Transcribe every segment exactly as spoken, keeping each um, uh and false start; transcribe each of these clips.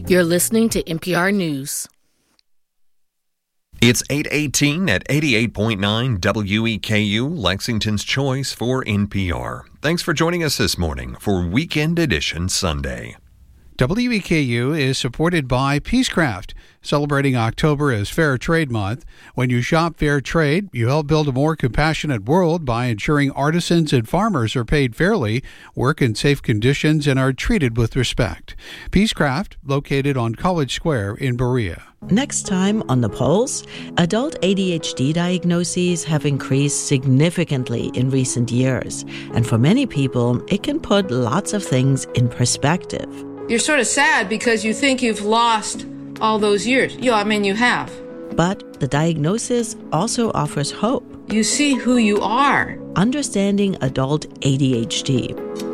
You're listening to N P R News. It's eight eighteen at eighty-eight point nine W E K U, Lexington's choice for N P R. Thanks for joining us this morning for Weekend Edition Sunday. W E K U is supported by Peacecraft, celebrating October as Fair Trade Month. When you shop Fair Trade, you help build a more compassionate world by ensuring artisans and farmers are paid fairly, work in safe conditions, and are treated with respect. Peacecraft, located on College Square in Berea. Next time on The Pulse, adult A D H D diagnoses have increased significantly in recent years. And for many people, it can put lots of things in perspective. You're sort of sad because you think you've lost all those years. Yeah, I mean, you have. But the diagnosis also offers hope. You see who you are. Understanding adult A D H D.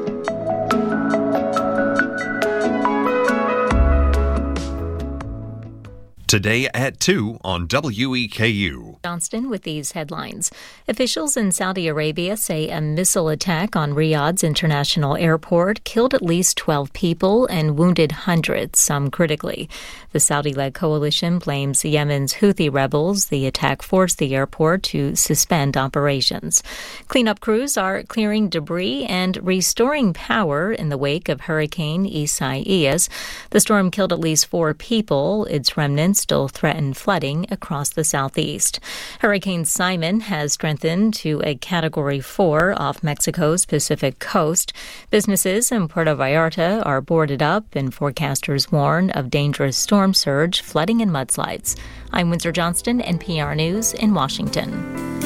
Today at two on W E K U. Johnston with these headlines. Officials in Saudi Arabia say a missile attack on Riyadh's international airport killed at least twelve people and wounded hundreds, some critically. The Saudi-led coalition blames Yemen's Houthi rebels. The attack forced the airport to suspend operations. Cleanup crews are clearing debris and restoring power in the wake of Hurricane Isaias. The storm killed at least four people. Its remnants still threaten flooding across the southeast. Hurricane Simon has strengthened to a Category four off Mexico's Pacific coast. Businesses in Puerto Vallarta are boarded up, and forecasters warn of dangerous storm surge, flooding, and mudslides. I'm Windsor Johnston, N P R News in Washington.